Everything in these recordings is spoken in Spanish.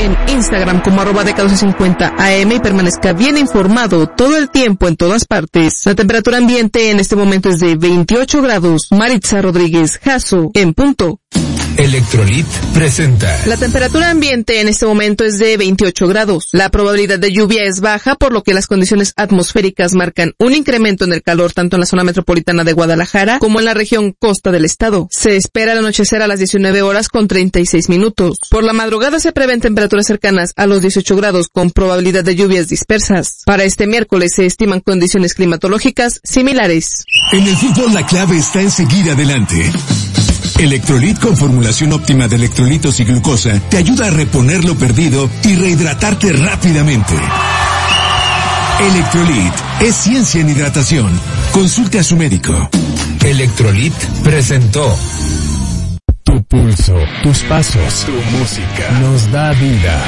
en Instagram como @de1450am y permanezca bien informado todo el tiempo en todas partes. La temperatura ambiente en este momento es de 28 grados. Maritza Rodríguez, Jasso, en punto. Electrolit presenta. La temperatura ambiente en este momento es de 28 grados. La probabilidad de lluvia es baja, por lo que las condiciones atmosféricas marcan un incremento en el calor tanto en la zona metropolitana de Guadalajara como en la región costa del estado. Se espera el anochecer a las 19 horas con 36 minutos. Por la madrugada se prevén temperaturas cercanas a los 18 grados con probabilidad de lluvias dispersas. Para este miércoles se estiman condiciones climatológicas similares. En el fútbol la clave está en seguir adelante. Electrolit con formulación óptima de electrolitos y glucosa te ayuda a reponer lo perdido y rehidratarte rápidamente. Electrolit es ciencia en hidratación. Consulte a su médico. Electrolit presentó. Tu pulso, tus pasos, tu música nos da vida.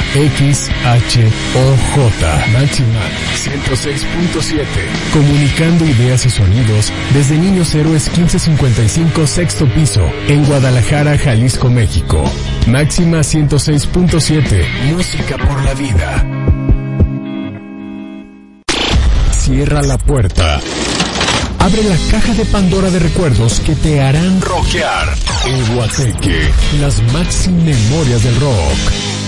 XHOJ Máxima 106.7. Comunicando ideas y sonidos desde Niños Héroes 1555 sexto piso en Guadalajara, Jalisco, México. Máxima 106.7. Música por la vida. Cierra la puerta. Abre la caja de Pandora de recuerdos que te harán rockear. El Guateque, las maxi memorias del rock.